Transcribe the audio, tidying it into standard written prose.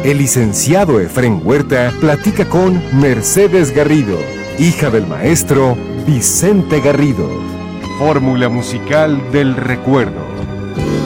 el licenciado Efrén Huerta platica con Mercedes Garrido, hija del maestro Vicente Garrido. Fórmula musical del recuerdo.